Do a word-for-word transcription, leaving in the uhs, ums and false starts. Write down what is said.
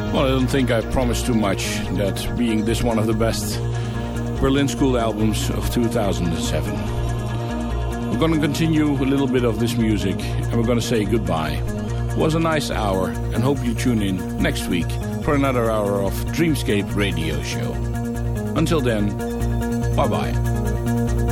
Well, I don't think I promised too much, that being this one of the best Berlin School albums of two thousand seven. We're going to continue a little bit of this music, and we're going to say goodbye. It was a nice hour, and hope you tune in next week for another hour of Dreamscape Radio Show. Until then, bye-bye.